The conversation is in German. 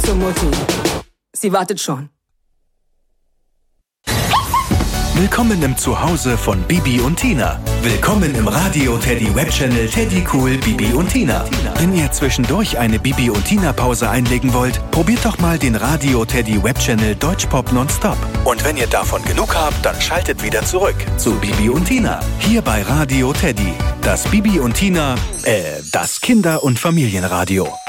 zu Mutti. Sie wartet schon. Willkommen im Zuhause von Bibi und Tina. Willkommen im Radio Teddy Webchannel Teddy Cool Bibi und Tina. Wenn ihr zwischendurch eine Bibi und Tina Pause einlegen wollt, probiert doch mal den Radio Teddy Webchannel Deutschpop nonstop. Und wenn ihr davon genug habt, dann schaltet wieder zurück zu Bibi und Tina. Hier bei Radio Teddy. Das Bibi und Tina, das Kinder- und Familienradio.